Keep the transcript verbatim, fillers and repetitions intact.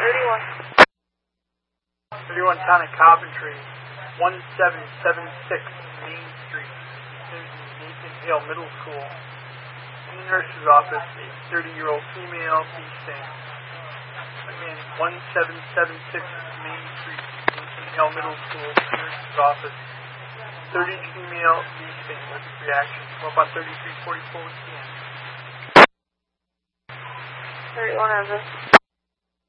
thirty-one. thirty-one Town of Coventry, one seven seven six Main Street, Nathan Hale Middle School. In the nurse's office, a thirty-year-old female, bee sting. Again, one seven seven six Main Street, Nathan Hale Middle School, nurse's office. thirty female, bee sting with reaction. Come up on thirty-three forty-four with P M. thirty-one, Everest.